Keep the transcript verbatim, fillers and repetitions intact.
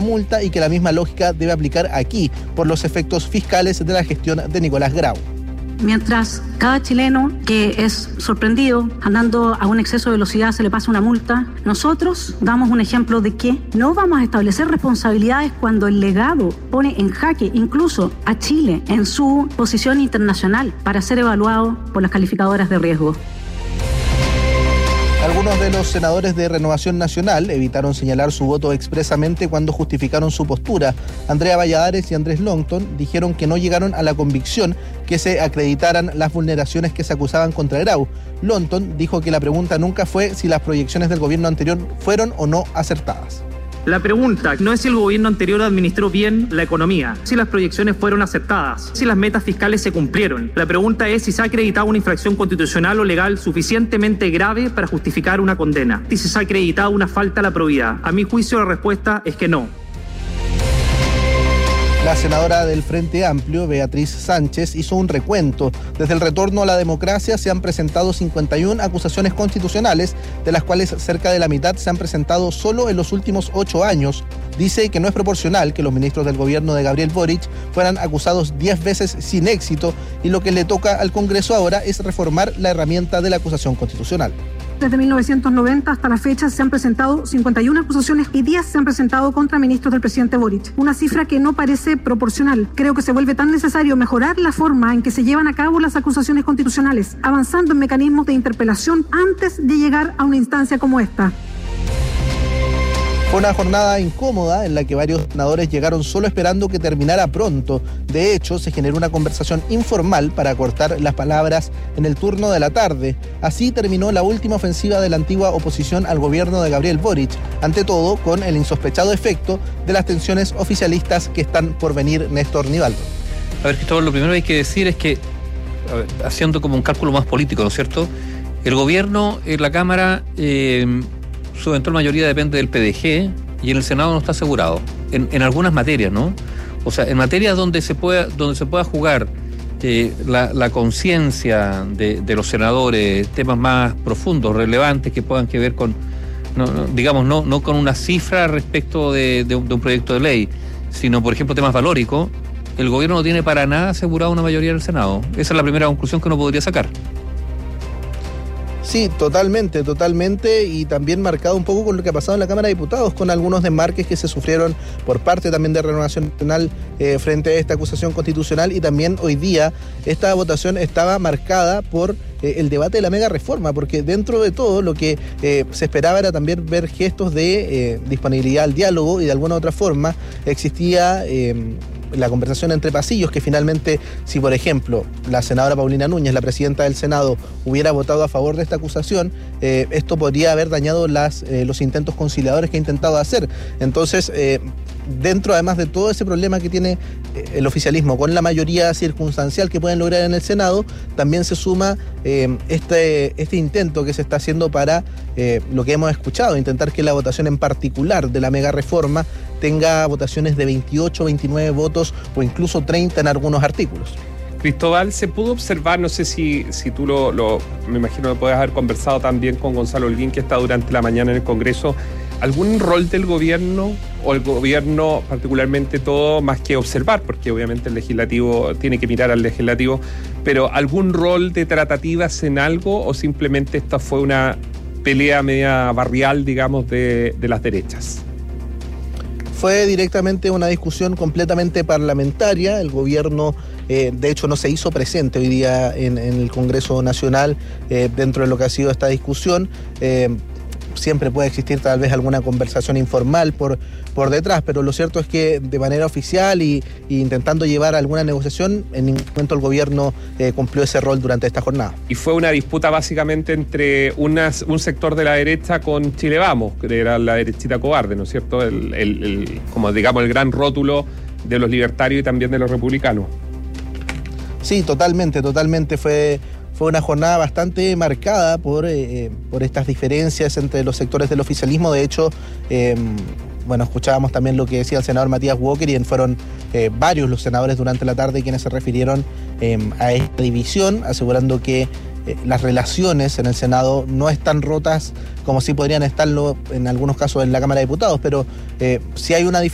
multa y que la misma lógica debe aplicar aquí por los efectos fiscales de la gestión de Nicolás Grau. Mientras cada chileno que es sorprendido andando a un exceso de velocidad se le pasa una multa, nosotros damos un ejemplo de que no vamos a establecer responsabilidades cuando el legado pone en jaque incluso a Chile en su posición internacional para ser evaluado por las calificadoras de riesgo. Algunos de los senadores de Renovación Nacional evitaron señalar su voto expresamente cuando justificaron su postura. Andrea Valladares y Andrés Longton dijeron que no llegaron a la convicción que se acreditaran las vulneraciones que se acusaban contra Grau. Longton dijo que la pregunta nunca fue si las proyecciones del gobierno anterior fueron o no acertadas. La pregunta no es si el gobierno anterior administró bien la economía, si las proyecciones fueron aceptadas, si las metas fiscales se cumplieron. La pregunta es si se ha acreditado una infracción constitucional o legal suficientemente grave para justificar una condena, y si se ha acreditado una falta a la probidad. A mi juicio la respuesta es que no. La senadora del Frente Amplio, Beatriz Sánchez, hizo un recuento. Desde el retorno a la democracia se han presentado cincuenta y una acusaciones constitucionales, de las cuales cerca de la mitad se han presentado solo en los últimos ocho años. Dice que no es proporcional que los ministros del gobierno de Gabriel Boric fueran acusados diez veces sin éxito, y lo que le toca al Congreso ahora es reformar la herramienta de la acusación constitucional. Desde mil novecientos noventa hasta la fecha se han presentado cincuenta y una acusaciones y diez se han presentado contra ministros del presidente Boric. Una cifra que no parece proporcional. Creo que se vuelve tan necesario mejorar la forma en que se llevan a cabo las acusaciones constitucionales, avanzando en mecanismos de interpelación antes de llegar a una instancia como esta. Fue una jornada incómoda en la que varios senadores llegaron solo esperando que terminara pronto. De hecho, se generó una conversación informal para cortar las palabras en el turno de la tarde. Así terminó la última ofensiva de la antigua oposición al gobierno de Gabriel Boric, ante todo con el insospechado efecto de las tensiones oficialistas que están por venir. Néstor Nivaldo. A ver, Cristóbal, lo primero que hay que decir es que, a ver, haciendo como un cálculo más político, ¿no es cierto? El gobierno en la Cámara... Eh, su eventual mayoría depende del P D G y en el Senado no está asegurado, en, en algunas materias, ¿no? O sea, en materias donde se pueda, donde se pueda jugar eh, la, la conciencia de, de los senadores, temas más profundos, relevantes, que puedan que ver con, no, no, digamos, no, no con una cifra respecto de, de, un, de un proyecto de ley, sino, por ejemplo, temas valóricos, el gobierno no tiene para nada asegurado una mayoría en el Senado. Esa es la primera conclusión que uno podría sacar. Sí, totalmente, totalmente, y también marcado un poco con lo que ha pasado en la Cámara de Diputados, con algunos desmarques que se sufrieron por parte también de Renovación Nacional eh, frente a esta acusación constitucional, y también hoy día esta votación estaba marcada por eh, el debate de la mega reforma, porque dentro de todo lo que eh, se esperaba era también ver gestos de eh, disponibilidad al diálogo, y de alguna u otra forma existía... Eh, la conversación entre pasillos, que finalmente, si por ejemplo la senadora Paulina Núñez, la presidenta del Senado, hubiera votado a favor de esta acusación, eh, esto podría haber dañado las, eh, los intentos conciliadores que ha intentado hacer. Entonces, eh, dentro además de todo ese problema que tiene el oficialismo con la mayoría circunstancial que pueden lograr en el Senado, también se suma eh, este, este intento que se está haciendo para eh, lo que hemos escuchado, intentar que la votación en particular de la mega reforma tenga votaciones de veintiocho, veintinueve votos o incluso treinta en algunos artículos. Cristóbal, se pudo observar, no sé si, si tú lo, lo, me imagino que puedes haber conversado también con Gonzalo Holguín, que está durante la mañana en el Congreso, ¿algún rol del gobierno o el gobierno particularmente todo más que observar? Porque obviamente el legislativo tiene que mirar al legislativo, pero ¿algún rol de tratativas en algo o simplemente esta fue una pelea media barrial, digamos, de, de las derechas? Fue directamente una discusión completamente parlamentaria. El gobierno, eh, de hecho, no se hizo presente hoy día en, en el Congreso Nacional eh, dentro de lo que ha sido esta discusión. Eh, siempre puede existir tal vez alguna conversación informal por, por detrás, pero lo cierto es que de manera oficial y, y intentando llevar alguna negociación, en ningún momento el gobierno eh, cumplió ese rol durante esta jornada. Y fue una disputa básicamente entre unas, un sector de la derecha con Chile Vamos, que era la derechita cobarde, ¿no es cierto? El, el, el, como digamos el gran rótulo de los libertarios y también de los republicanos. Sí, totalmente, totalmente fue... Fue una jornada bastante marcada por, eh, por estas diferencias entre los sectores del oficialismo. De hecho, eh, bueno, escuchábamos también lo que decía el senador Matías Walker, y fueron eh, varios los senadores durante la tarde quienes se refirieron eh, a esta división, asegurando que eh, las relaciones en el Senado no están rotas como sí podrían estarlo en algunos casos en la Cámara de Diputados, pero eh, sí hay una diferencia